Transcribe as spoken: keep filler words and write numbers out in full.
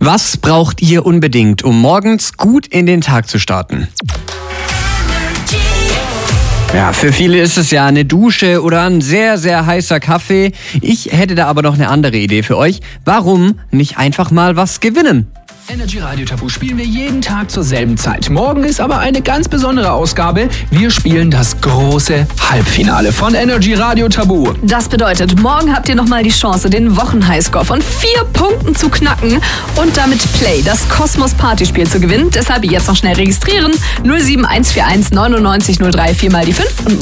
Was braucht ihr unbedingt, um morgens gut in den Tag zu starten? Ja, für viele ist es ja eine Dusche oder ein sehr, sehr heißer Kaffee. Ich hätte da aber noch eine andere Idee für euch. Warum nicht einfach mal was gewinnen? Energy Radio Tabu spielen wir jeden Tag zur selben Zeit. Morgen ist aber eine ganz besondere Ausgabe. Wir spielen das große Halbfinale von Energy Radio Tabu. Das bedeutet, morgen habt ihr nochmal die Chance, den Wochenhighscore von vier Punkten zu knacken und damit Play, das Kosmos Partyspiel zu gewinnen. Deshalb jetzt noch schnell registrieren. null sieben eins vier eins neunundneunzig null drei, viermal die fünf und